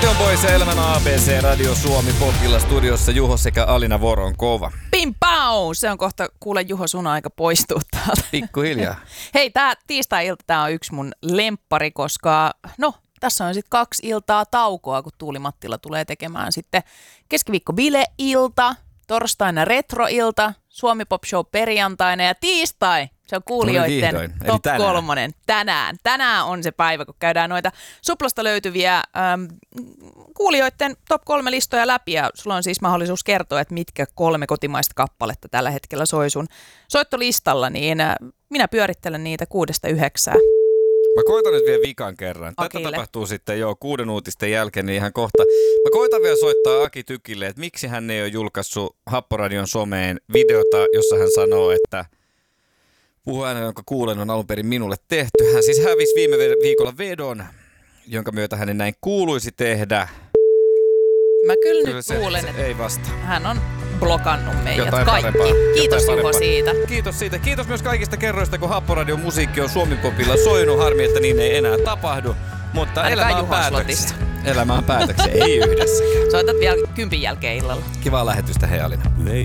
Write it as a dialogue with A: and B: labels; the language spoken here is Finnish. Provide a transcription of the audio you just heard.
A: City on Boys ja Elämän ABC Radio Suomi Popilla studiossa Juho sekä Alina Voronkova.
B: Pim pau! Se on kohta, kuule Juho, sun aika poistua täältä.
A: Pikkuhiljaa.
B: Hei, tää tiistai-ilta tää on yksi mun lemppari, koska tässä on sitten 2 iltaa taukoa, kun Tuuli Mattila tulee tekemään sitten keskiviikko bile-ilta, torstaina retro-ilta, Suomi Pop Show perjantaina ja tiistai. Se on kuulijoiden top 3 tänään. Tänään on se päivä, kun käydään noita Suplasta löytyviä kuulijoiden top 3 listoja läpi. Ja sulla on siis mahdollisuus kertoa, että mitkä 3 kotimaista kappaletta tällä hetkellä soi sun soittolistalla. Niin minä pyörittelen niitä 6-9.
A: Mä koitan nyt vielä vikan kerran.
B: Akille.
A: Tätä tapahtuu sitten jo 6 uutisten jälkeen, niin ihan kohta. Mä koitan vielä soittaa Aki Tykille, että miksi hän ei ole julkaissut Happoradion someen videota, jossa hän sanoo, että puhuäänen, jonka kuulen, on alun perin minulle tehty. Hän siis hävisi viime viikolla vedon, jonka myötä hänen näin kuuluisi tehdä.
B: Mä kyllä nyt kuulen, että
A: ei vasta.
B: Hän on blokannut meidät
A: Jotain
B: kaikki.
A: Parempaa.
B: Kiitos
A: Jotain
B: Juho siitä.
A: Kiitos siitä. Kiitos myös kaikista kerroista, kun Happoradion musiikki on Suomi Popilla soinut. Harmi, että niin ei enää tapahdu. Mutta elämä on päätöksessä. Elämä on päätöksessä, ei yhdessäkään.
B: Soitat vielä 10 jälkeen illalla.
A: Kivaa lähetystä, hei Alina.